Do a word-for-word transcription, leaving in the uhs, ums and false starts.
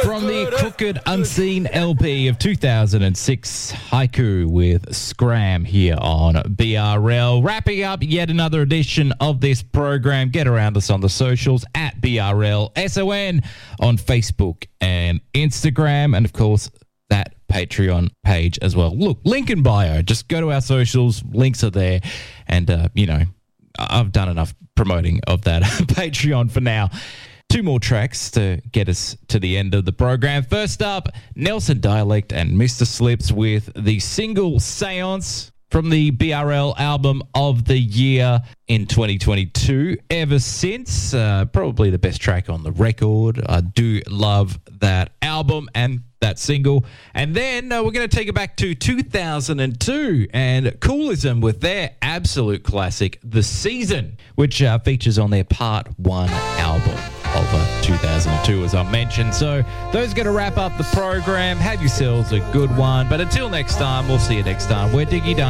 From the Crooked Unseen L P of two thousand six, Haiku with Scram here on B R L. Wrapping up yet another edition of this program. Get around us on the socials at B R L S O N on Facebook and Instagram, and of course that Patreon page as well. Look, link in bio. Just go to our socials. Links are there. And, uh, you know, I've done enough promoting of that Patreon for now. Two more tracks to get us to the end of the program. First up, Nelson Dialect and Mister Slips with the single Seance from the B R L album of the year in twenty twenty-two. Ever Since, uh, probably the best track on the record. I do love that album and that single. And then uh, we're going to take it back to two thousand two and Coolism with their absolute classic, The Season, which uh, features on their Part one album of uh, two thousand two, as I mentioned. So those are going to wrap up the program. Have yourselves a good one. But until next time, we'll see you next time. We're Diggy Dun.